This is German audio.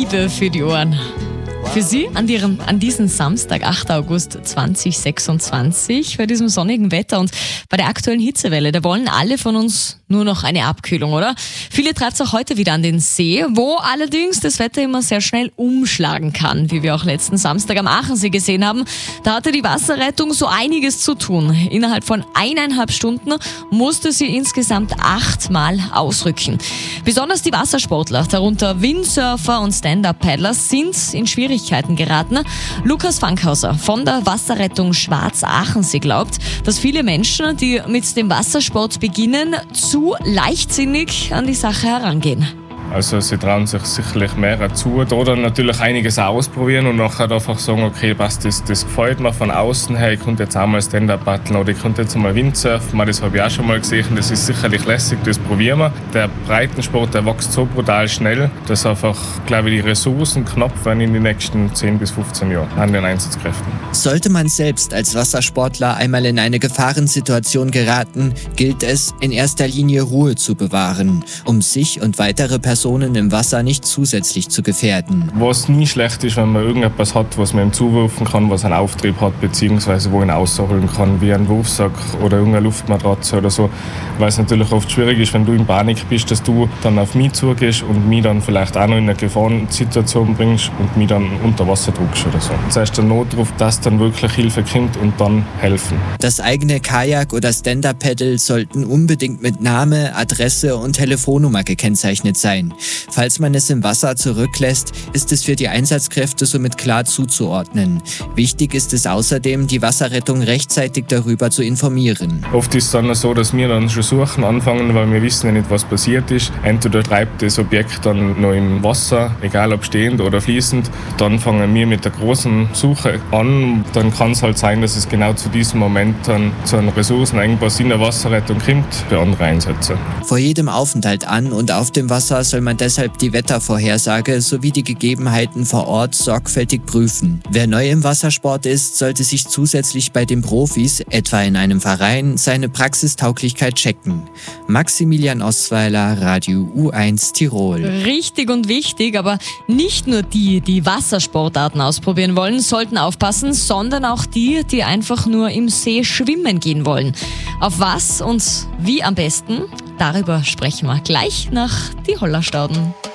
Liebe für die Ohren. Für Sie an diesem Samstag, 8. August 2026, bei diesem sonnigen Wetter und bei der aktuellen Hitzewelle, da wollen alle von uns nur noch eine Abkühlung, oder? Viele treibt es auch heute wieder an den See, wo allerdings das Wetter immer sehr schnell umschlagen kann, wie wir auch letzten Samstag am Aachensee gesehen haben. Da hatte die Wasserrettung so einiges zu tun. Innerhalb von 1,5 Stunden musste sie insgesamt 8-mal ausrücken. Besonders die Wassersportler, darunter Windsurfer und Stand-Up-Paddler, sind in Schwierigkeiten geraten. Lukas Fankhauser von der Wasserrettung Schwarz-Aachensee glaubt, dass viele Menschen, die mit dem Wassersport beginnen, zu leichtsinnig an die Sache herangehen. Also sie trauen sich sicherlich mehr zu oder natürlich einiges ausprobieren und nachher einfach sagen, okay, passt, das gefällt mir von außen her, ich könnte jetzt auch mal Stand-Up paddeln oder ich könnte jetzt mal Windsurfen, das habe ich auch schon mal gesehen, das ist sicherlich lässig, das probieren wir. Der Breitensport, der wächst so brutal schnell, dass einfach, glaube ich, die Ressourcen knapp werden in den nächsten 10 bis 15 Jahren an den Einsatzkräften. Sollte man selbst als Wassersportler einmal in eine Gefahrensituation geraten, gilt es, in erster Linie Ruhe zu bewahren, um sich und weitere Personen im Wasser nicht zusätzlich zu gefährden. Was nie schlecht ist, wenn man irgendetwas hat, was man ihm zuwerfen kann, was einen Auftrieb hat, beziehungsweise wo ihn rausholen kann, wie ein Wurfsack oder irgendeine Luftmatratze oder so. Weil es natürlich oft schwierig ist, wenn du in Panik bist, dass du dann auf mich zugehst und mich dann vielleicht auch noch in eine Gefahrensituation bringst und mich dann unter Wasser drückst oder so. Das heißt, der Notruf, dass dann wirklich Hilfe kommt und dann helfen. Das eigene Kajak oder Stand-Up-Paddle sollten unbedingt mit Name, Adresse und Telefonnummer gekennzeichnet sein. Falls man es im Wasser zurücklässt, ist es für die Einsatzkräfte somit klar zuzuordnen. Wichtig ist es außerdem, die Wasserrettung rechtzeitig darüber zu informieren. Oft ist es dann so, dass wir dann schon suchen anfangen, weil wir wissen ja nicht, was passiert ist. Entweder treibt das Objekt dann noch im Wasser, egal ob stehend oder fließend. Dann fangen wir mit der großen Suche an. Dann kann es halt sein, dass es genau zu diesem Moment dann zu einem Ressourcenengpass in der Wasserrettung kommt für andere Einsätze. Vor jedem Aufenthalt an und auf dem Wasser soll man deshalb die Wettervorhersage sowie die Gegebenheiten vor Ort sorgfältig prüfen. Wer neu im Wassersport ist, sollte sich zusätzlich bei den Profis, etwa in einem Verein, seine Praxistauglichkeit checken. Maximilian Osweiler, Radio U1 Tirol. Richtig und wichtig, aber nicht nur die Wassersportarten ausprobieren wollen, sollten aufpassen, sondern auch die einfach nur im See schwimmen gehen wollen. Auf was und wie am besten? Darüber sprechen wir gleich nach die Hollerstauden.